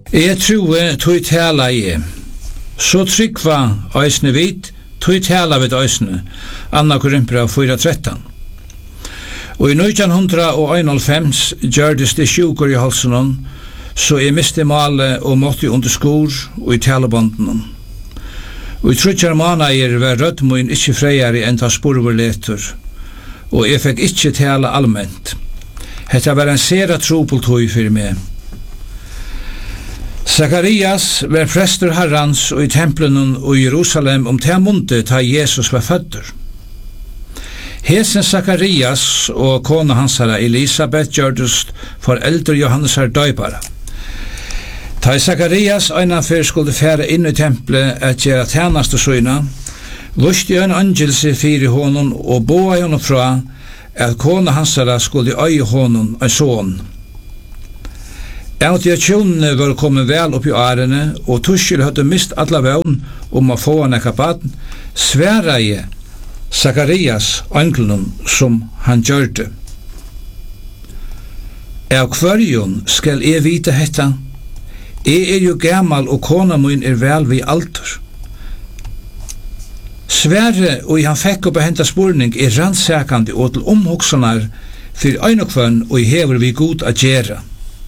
Jeg troe tog tala I, så tryggva øysne vit, tog tala vid øysne, Anna Korinthbrev 4:13. Og I 1991 gjørdes det sjukur I halsen, så jeg miste malet og måtte under skor og I talebånden. Og I trutjar manager var rødmoen ikke freiere enn ta sporverletur, og jeg fikk ikke tala allment. Hetta var en sera tropultøy for meg. Sakarias var prester Herrans og I templen og I Jerusalem ta munte ta Jesus var fødder. Hesen Sakarias og kona hansara Elisabeth gjørdust for eldre Johannes her døybara. Ta Sakarias einanfyr skulle fære inn I tempelet at gjøre tjenast og søyna, lusti en angelse fyrir honom og boa honom fra at kona hansara skulle øye honom en son. Autiationene var kommet vel opp I årene, og Tuschel hadde mist alla vevn å få han ekka baden, sværa I Sakarias angelen som han gjørte. Av hverjon skal jeg vite hetta? Jeg jo gammal og kona min vel vi alter. Svære og han fekk opp henta spurning rannsakande og til omhoksanar for einokvann og hever vi god a gjera.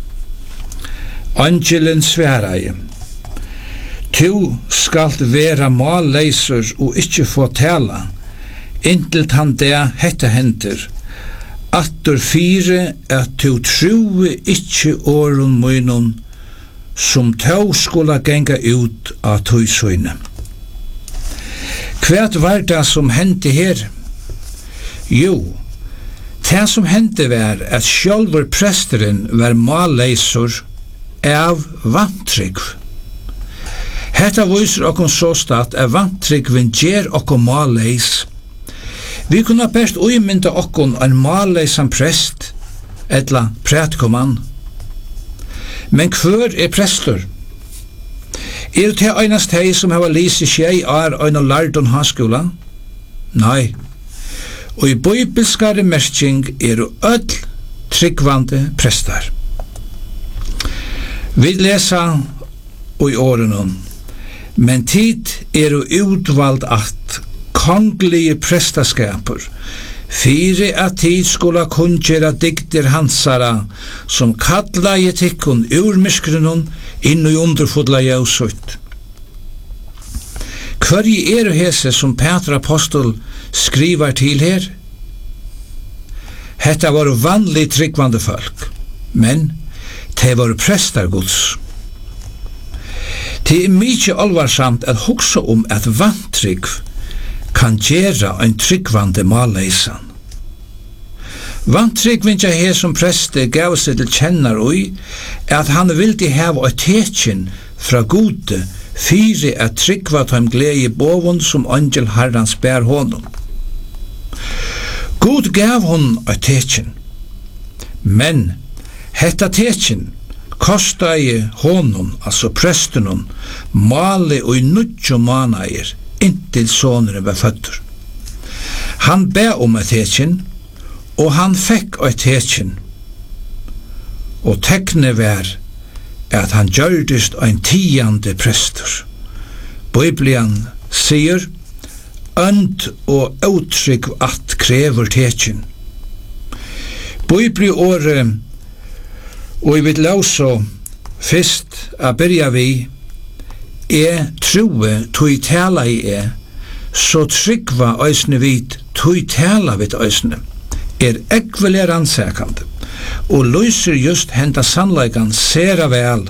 Angelen sværaie. Tu skalt vera malleiser og ikkje få tala, inntil han det hette henter, attur fire at tu true ikkje åren munnen, som tau skulle genga ut av tøysøyne. Hva var det som hendte her? Jo, det som hendte var at sjølver presteren var malleisor av vantrygg. Hetta viser okkom så stad at vantryggen gjer okkom malleis. Vi kunne best uimynda okkom en malleisan prest, etla prætkoman. Men hver prester? Det einast hei som hava lise tjei ein og lardon haskola? Nei. Og I bibelskare merking öll tryggvande prestar. Vi lesa og I årenon, men tid utvald at konglige prestaskaper, fire at tid skulle kunngjera dikter hansara, som kalla I tikkun ur myskrunnen inn I underfodla jausutt. Hver hese som Petra Apostel skriver til her? Hetta var vanlig tryggvande folk, men det var prestargods. Det mykje alvarsamt at hugsa at vantrygg kan gjera ein tryggvande malleisan. Vantrygg vinja her som preste gav seg til kjennar at han vildi hava eit tekjen fra gode fyre at tryggva tøym glede bovun som angel Herrans bær honum. God gav hon eit tekjen, men hetta tekjen kostai honum, altså prestenun, mali og I 9 månader inntil soneren var fødder. Han be eit tekjen, og han fekk eit tekjen. Og tekne var at han gjørdist ein 10. prester. Bibelen sier, ønd og uttrykk at krever tekjen. Bibelåret og I vil lausa fyrst a byrja vi troe tui tala I så tryggva øysne vit tui tala vit øysne ekvelig rannsakande og løyser just henta sannleikan sera vel.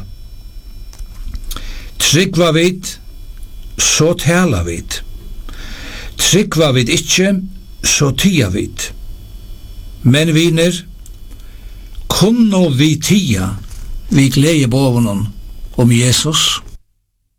Tryggva vit så tala vit. Tryggva vit ikkje så tia vit. Men viner, kunno vi tia vi glede bovunnen om Jesus?